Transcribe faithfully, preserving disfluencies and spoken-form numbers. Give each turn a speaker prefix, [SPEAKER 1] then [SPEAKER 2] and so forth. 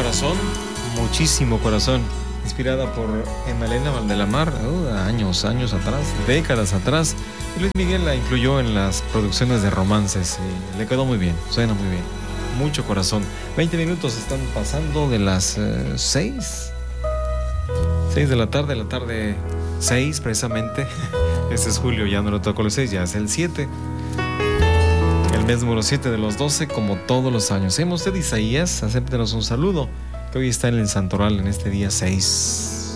[SPEAKER 1] corazón, muchísimo corazón. Inspirada por Emalena Valdelamar, uh, años, años atrás, décadas atrás. Y Luis Miguel la incluyó en las producciones de romances y le quedó muy bien, suena muy bien. Mucho corazón. veinte minutos están pasando de las seis. Uh, seis de la tarde, la tarde seis precisamente. Este es julio, ya no le tocó el seis, ya es el siete. El mes número siete de los doce, como todos los años. Seamos usted Isaías, acéptenos un saludo, que hoy está en el santoral en este día seis.